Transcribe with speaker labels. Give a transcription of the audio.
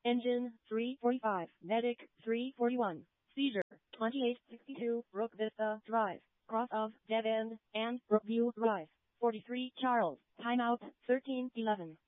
Speaker 1: Engine 345, Medic 341, Seizure 2862, Brook Vista Drive, cross of Dead End and Brookview Drive. 43 Charles, timeout 1311.